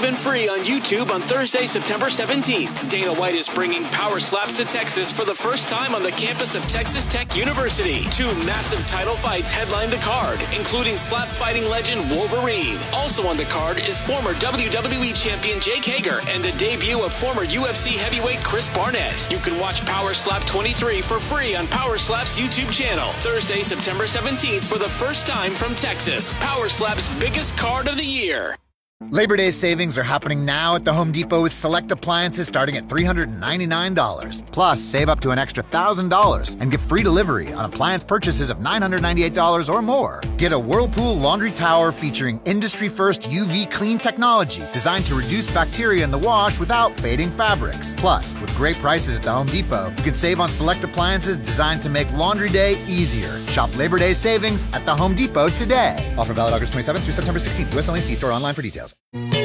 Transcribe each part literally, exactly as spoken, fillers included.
and free on YouTube on Thursday, September seventeenth. Dana White is bringing Power Slaps to Texas for the first time on the campus of Texas Tech University. Two massive title fights headline the card, including slap fighting legend Wolverine. Also on the card is former W W E champion Jake Hager and the debut of former U F C heavyweight Chris Barnett. You can watch Power Slap twenty-three for free on Power Slap's YouTube channel. Thursday, September seventeenth for the first time from Texas. Power Slap's biggest card of the year. Labor Day savings are happening now at the Home Depot with select appliances starting at three hundred ninety-nine dollars. Plus, save up to an extra one thousand dollars and get free delivery on appliance purchases of nine hundred ninety-eight dollars or more. Get a Whirlpool laundry tower featuring industry-first U V clean technology designed to reduce bacteria in the wash without fading fabrics. Plus, with great prices at the Home Depot, you can save on select appliances designed to make laundry day easier. Shop Labor Day savings at the Home Depot today. Offer valid August twenty-seventh through September sixteenth. U S only. See store online for details. What's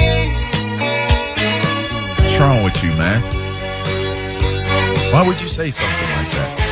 wrong with you, man? Why would you say something like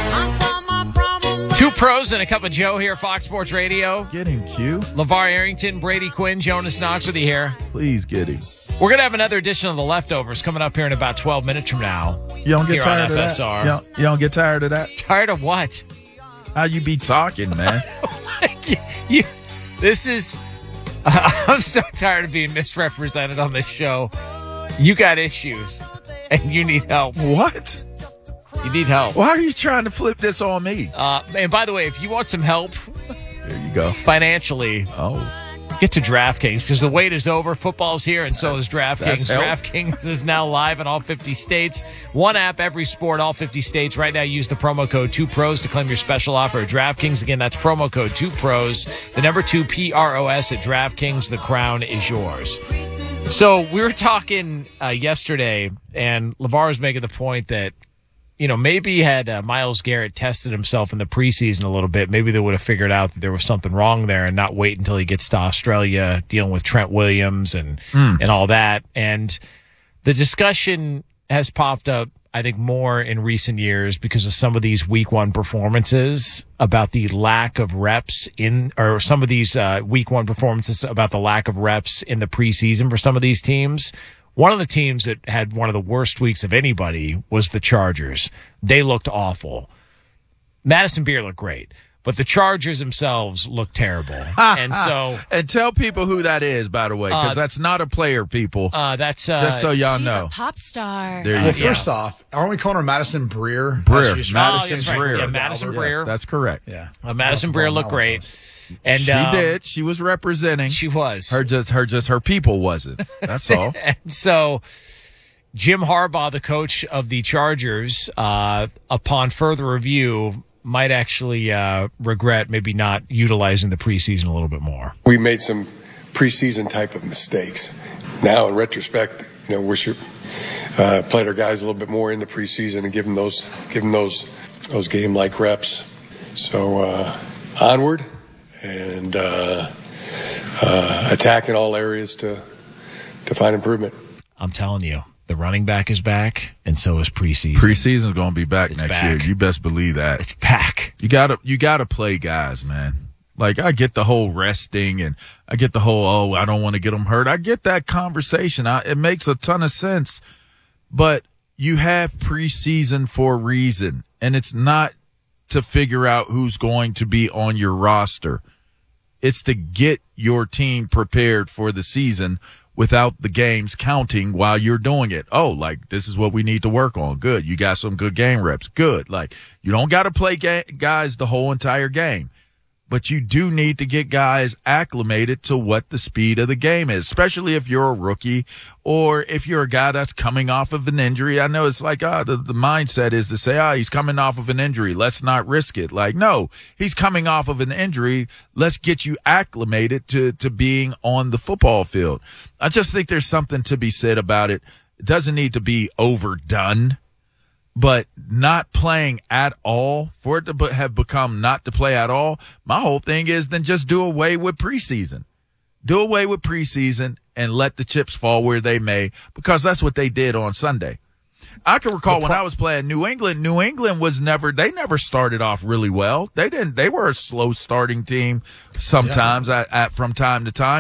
that? Two pros and a cup of Joe here, Fox Sports Radio. Get him, Q. LeVar Arrington, Brady Quinn, Jonas Knox with you here. Please get him. We're going to have another edition of The Leftovers coming up here in about twelve minutes from now. You don't get tired of F S R. that? You don't, you don't get tired of that? Tired of what? How you be talking, man? you, you, this is... Uh, I'm so tired of being misrepresented on this show. You got issues, and you need help. What? You need help. Why are you trying to flip this on me? Uh, and by the way, if you want some help, there you go. Financially, oh, get to DraftKings because the wait is over. Football's here, and so is DraftKings. That's DraftKings is now live in all fifty states. One app, every sport, all fifty states. Right now, use the promo code two pros to claim your special offer at DraftKings. Again, that's promo code two pros. The number two, P R O S at DraftKings. The crown is yours. So we were talking uh, yesterday, and LeVar was making the point that, you know, maybe had uh, Myles Garrett tested himself in the preseason a little bit, maybe they would have figured out that there was something wrong there and not wait until he gets to Australia dealing with Trent Williams and mm. and all that. And the discussion has popped up, I think, more in recent years because of some of these week one performances about the lack of reps in, or some of these uh, week one performances about the lack of reps in the preseason for some of these teams. One of the teams that had one of the worst weeks of anybody was the Chargers. They looked awful. Madison Beer looked great, but the Chargers themselves looked terrible. And so, and tell people who that is, by the way, because uh, that's not a player, people. Uh, that's uh, just so y'all she's know. A pop star. There you well, go. First off, aren't we calling her Madison Breer? Breer, Madison oh, right. Breer. Yeah, Madison Breer. Yes, that's correct. Yeah, uh, Madison Breer looked great. And she um, did. She was representing. She was. Her just her just her people wasn't. That's all. And so Jim Harbaugh, the coach of the Chargers, uh, upon further review, might actually uh, regret maybe not utilizing the preseason a little bit more. We made some preseason type of mistakes. Now, in retrospect, you know, we should uh, played our guys a little bit more in the preseason and give them those give them those those game like reps. So uh, onward and uh, uh, attack in all areas to to find improvement. I'm telling you. The running back is back, and so is preseason. Preseason's going to be back it's next back. year. You best believe that. It's back. You got to you got to play guys, man. Like, I get the whole resting, and I get the whole, oh, I don't want to get them hurt. I get that conversation. I, it makes a ton of sense. But you have preseason for a reason, and it's not to figure out who's going to be on your roster. It's to get your team prepared for the season without the games counting while you're doing it. Oh, like, this is what we need to work on. Good. You got some good game reps. Good. Like, you don't got to play ga- guys the whole entire game, but you do need to get guys acclimated to what the speed of the game is, especially if you're a rookie or if you're a guy that's coming off of an injury. I know it's like, ah, the, the mindset is to say, ah, he's coming off of an injury. Let's not risk it. Like, no, he's coming off of an injury. Let's get you acclimated to, to being on the football field. I just think there's something to be said about it. It doesn't need to be overdone. But not playing at all, for it to have become not to play at all, my whole thing is then just do away with preseason. Do away with preseason and let the chips fall where they may, because that's what they did on Sunday. I can recall when I was playing New England, New England was never, they never started off really well. They didn't, they were a slow starting team sometimes yeah. at, at, from time to time.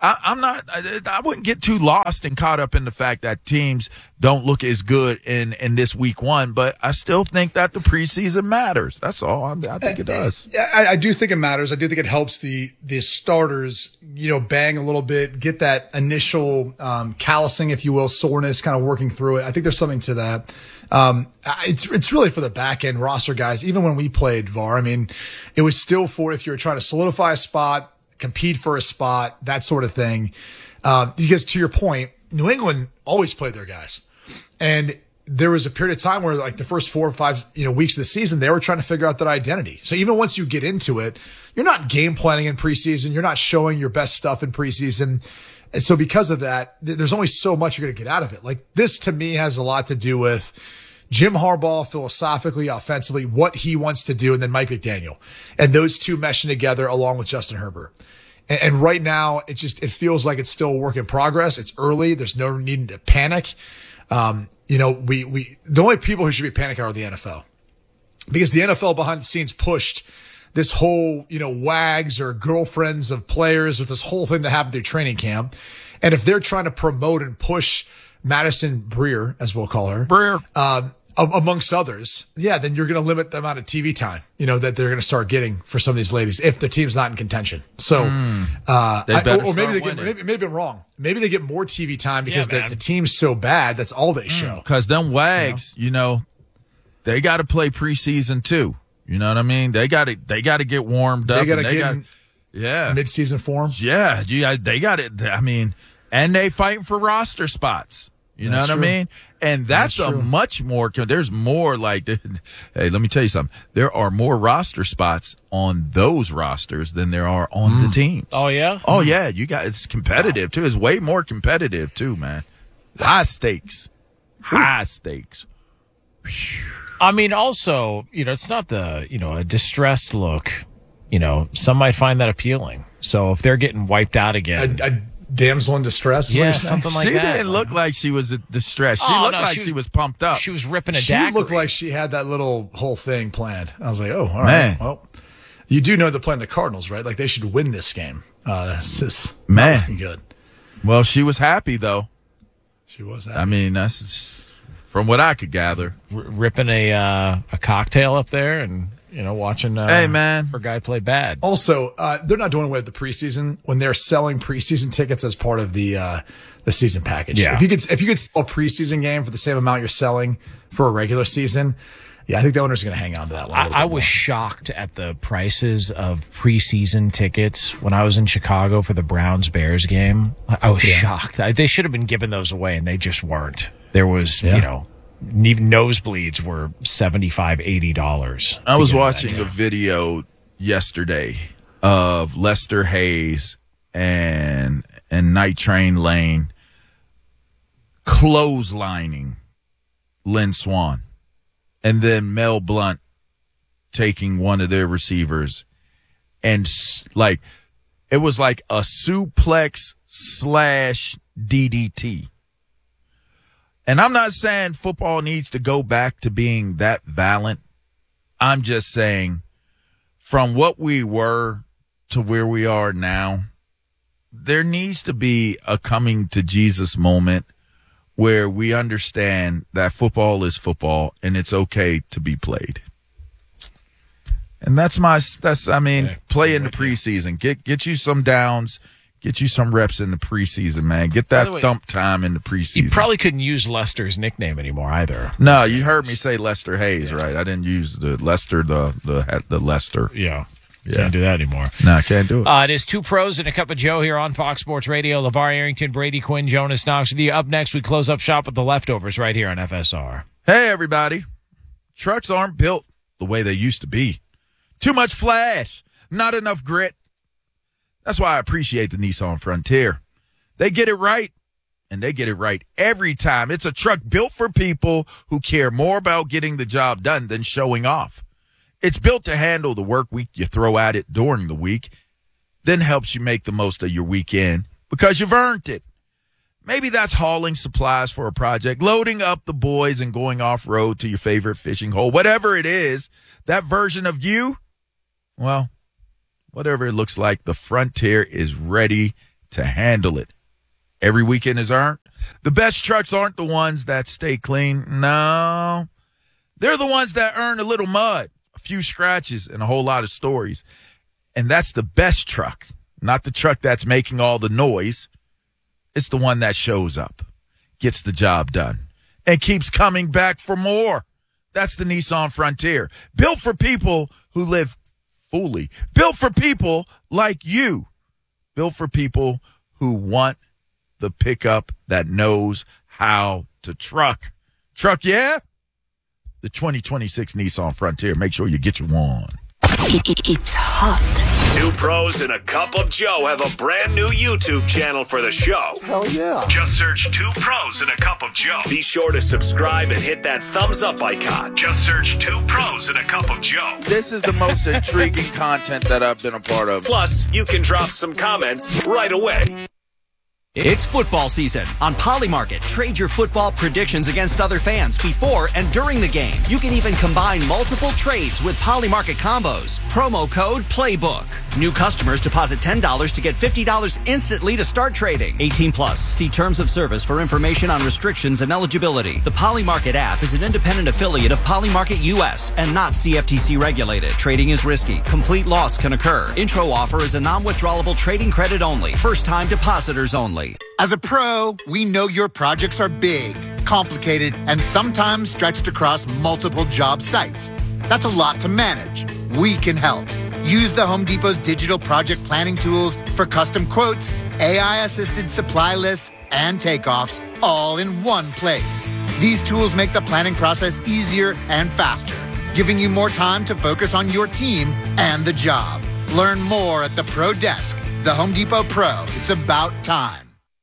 I, I'm not, I, I wouldn't get too lost and caught up in the fact that teams don't look as good in, in this week one, but I still think that the preseason matters. That's all. I, I think it does. I, I do think it matters. I do think it helps the, the starters, you know, bang a little bit, get that initial, um, callousing, if you will, soreness, kind of working through it. I think there's something to that. Um, it's, it's really for the back end roster guys. Even when we played V A R, I mean, it was still for if you're trying to solidify a spot, compete for a spot, that sort of thing. Um, because to your point, New England always played their guys. And there was a period of time where like the first four or five, you know, weeks of the season, they were trying to figure out that identity. So even once you get into it, you're not game planning in preseason. You're not showing your best stuff in preseason. And so because of that, th- there's only so much you're going to get out of it. Like this to me has a lot to do with Jim Harbaugh philosophically, offensively, what he wants to do, and then Mike McDaniel. And those two meshing together along with Justin Herbert. And, and right now, it just, it feels like it's still a work in progress. It's early. There's no need to panic. Um, you know, we, we, the only people who should be panicking are the N F L. Because the N F L behind the scenes pushed this whole, you know, wags or girlfriends of players with this whole thing that happened through training camp. And if they're trying to promote and push Madison Breer, as we'll call her, Breer, um, amongst others, yeah, then you're going to limit the amount of T V time, you know, that they're going to start getting for some of these ladies if the team's not in contention. So, mm, uh, I, or, or maybe they get, maybe, maybe I'm wrong. Maybe they get more T V time because yeah, the, the team's so bad. That's all they show. Because them wags, you know, you know they got to play preseason too. You know what I mean? They got to, they got to get warmed up. They got to get gotta, yeah, mid-season form. Yeah, yeah, they got it. I mean, and they fighting for roster spots. You that's know what true. I mean? And that's, that's a much more, there's more like, hey, let me tell you something. There are more roster spots on those rosters than there are on mm. the teams. Oh, yeah? Oh, yeah. You got, it's competitive too. It's way more competitive too, man. High stakes. High stakes. I mean, also, you know, it's not the, you know, a distressed look. You know, some might find that appealing. So if they're getting wiped out again. I, I, Damsel in distress? Yeah, something like she that. She didn't look like she was distressed. She oh, looked no, like she was, she was pumped up. She was ripping a She daiquiri. looked like she had that little whole thing planned. I was like, oh, all Man. right. Well, you do know they're playing the Cardinals, right? Like they should win this game. Uh, this is Man. good. Well, she was happy, though. She was happy. I mean, that's just, from what I could gather. R- ripping a uh, a cocktail up there and... You know, watching uh, hey, man. her guy play bad. Also, uh, they're not doing away with the preseason when they're selling preseason tickets as part of the uh, the season package. Yeah. If you could, if you could sell a preseason game for the same amount you're selling for a regular season, yeah, I think the owners are going to hang on to that one. I, I was shocked at the prices of preseason tickets when I was in Chicago for the Browns Bears game. I, I was yeah. shocked. I, they should have been giving those away, and they just weren't. There was, yeah. you know. Even nosebleeds were seventy-five dollars, eighty dollars. I was watching a video yesterday of Lester Hayes and and Night Train Lane clotheslining Lynn Swann, and then Mel Blount taking one of their receivers, and like it was like a suplex slash D D T. And I'm not saying football needs to go back to being that violent. I'm just saying from what we were to where we are now, there needs to be a coming to Jesus moment where we understand that football is football and it's okay to be played. And that's my, that's, I mean, yeah, play in the preseason. Get, get you some downs. Get you some reps in the preseason, man. Get that way, thump time in the preseason. You probably couldn't use Lester's nickname anymore either. No, you heard me say Lester Hayes, yeah. right? I didn't use the Lester, the the the Lester. Yeah. Yeah. Can't do that anymore. No, I can't do it. Uh, it is Two Pros and a Cup of Joe here on Fox Sports Radio. LeVar Arrington, Brady Quinn, Jonas Knox with you. Up next, we close up shop with the leftovers right here on F S R. Hey, everybody. Trucks aren't built the way they used to be. Too much flash, not enough grit. That's why I appreciate the Nissan Frontier. They get it right, and they get it right every time. It's a truck built for people who care more about getting the job done than showing off. It's built to handle the work week you throw at it during the week, then helps you make the most of your weekend because you've earned it. Maybe that's hauling supplies for a project, loading up the boys and going off-road to your favorite fishing hole. Whatever it is, that version of you, well, whatever it looks like, the Frontier is ready to handle it. Every weekend is earned. The best trucks aren't the ones that stay clean. No, they're the ones that earn a little mud, a few scratches, and a whole lot of stories. And that's the best truck, not the truck that's making all the noise. It's the one that shows up, gets the job done, and keeps coming back for more. That's the Nissan Frontier, built for people who live fully, built for people like you, built for people who want the pickup that knows how to truck. Truck, yeah? The twenty twenty-six Nissan Frontier. Make sure you get your one. It's hot. Two pros and a cup of Joe have a brand new YouTube channel for the show. Hell yeah. Just search Two Pros and a Cup of Joe. Be sure to subscribe and hit that thumbs up icon. Just search Two Pros and a Cup of Joe. This is the most intriguing content that I've been a part of. Plus, you can drop some comments right away. It's football season. On Polymarket, trade your football predictions against other fans before and during the game. You can even combine multiple trades with Polymarket combos. Promo code PLAYBOOK. New customers deposit ten dollars to get fifty dollars instantly to start trading. eighteen plus. See terms of service for information on restrictions and eligibility. The Polymarket app is an independent affiliate of Polymarket U S and not C F T C regulated. Trading is risky. Complete loss can occur. Intro offer is a non-withdrawable trading credit only. First-time depositors only. As a pro, we know your projects are big, complicated, and sometimes stretched across multiple job sites. That's a lot to manage. We can help. Use the Home Depot's digital project planning tools for custom quotes, A I-assisted supply lists, and takeoffs all in one place. These tools make the planning process easier and faster, giving you more time to focus on your team and the job. Learn more at the Pro Desk. The Home Depot Pro. It's about time.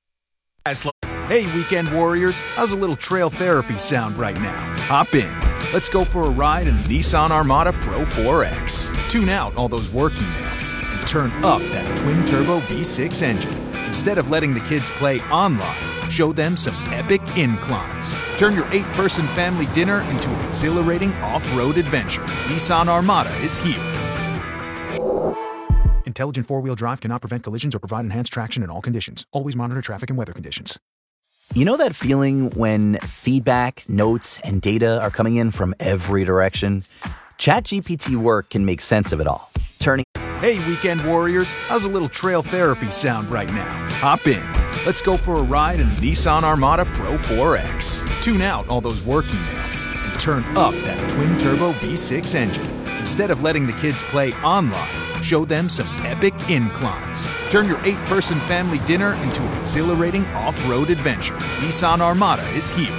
Hey, weekend warriors, how's a little trail therapy sound right now? Hop in. Let's go for a ride in the Nissan Armada Pro four X. Tune out all those work emails and turn up that twin-turbo V six engine. Instead of letting the kids play online, show them some epic inclines. Turn your eight-person family dinner into an exhilarating off-road adventure. Nissan Armada is here. Intelligent four-wheel drive cannot prevent collisions or provide enhanced traction in all conditions. Always monitor traffic and weather conditions. You know that feeling when feedback, notes, and data are coming in from every direction? ChatGPT Work can make sense of it all. Turning. Hey, weekend warriors, how's a little trail therapy sound right now? Hop in. Let's go for a ride in the Nissan Armada Pro four X. Tune out all those work emails and turn up that twin-turbo V six engine. Instead of letting the kids play online, show them some epic inclines. Turn your eight-person family dinner into an exhilarating off-road adventure. Nissan Armada is here.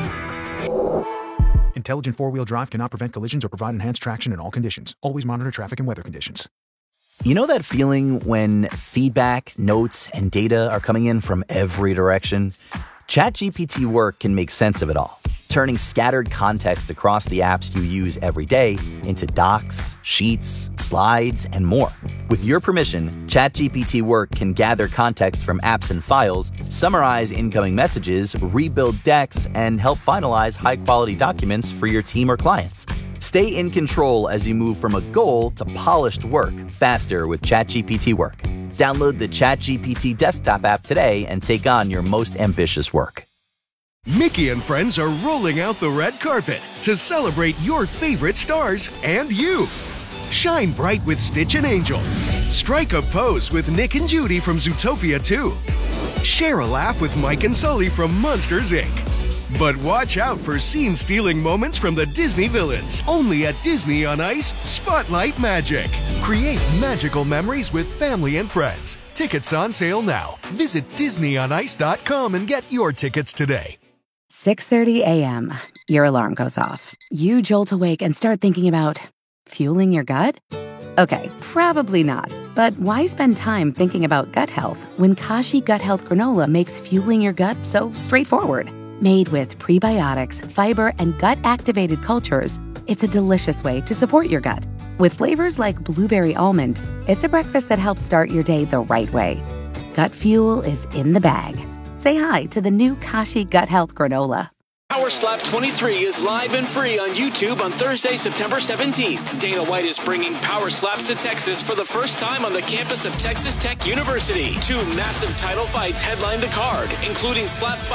Intelligent four-wheel drive cannot prevent collisions or provide enhanced traction in all conditions. Always monitor traffic and weather conditions. You know that feeling when feedback, notes, and data are coming in from every direction? ChatGPT Work can make sense of it all, turning scattered context across the apps you use every day into docs, sheets, slides, and more. With your permission, ChatGPT Work can gather context from apps and files, summarize incoming messages, rebuild decks, and help finalize high-quality documents for your team or clients. Stay in control as you move from a goal to polished work faster with ChatGPT Work. Download the ChatGPT desktop app today and take on your most ambitious work. Mickey and friends are rolling out the red carpet to celebrate your favorite stars and you. Shine bright with Stitch and Angel. Strike a pose with Nick and Judy from Zootopia two. Share a laugh with Mike and Sully from Monsters, Incorporated. But watch out for scene-stealing moments from the Disney villains. Only at Disney on Ice Spotlight Magic. Create magical memories with family and friends. Tickets on sale now. Visit disney on ice dot com and get your tickets today. six thirty a.m. Your alarm goes off. You jolt awake and start thinking about fueling your gut? Okay, probably not. But why spend time thinking about gut health when Kashi Gut Health Granola makes fueling your gut so straightforward? Made with prebiotics, fiber, and gut-activated cultures, it's a delicious way to support your gut. With flavors like blueberry almond, it's a breakfast that helps start your day the right way. Gut fuel is in the bag. Say hi to the new Kashi Gut Health Granola. Power Slap twenty-three is live and free on YouTube on Thursday, September seventeenth. Dana White is bringing Power Slaps to Texas for the first time on the campus of Texas Tech University. Two massive title fights headline the card, including slap fights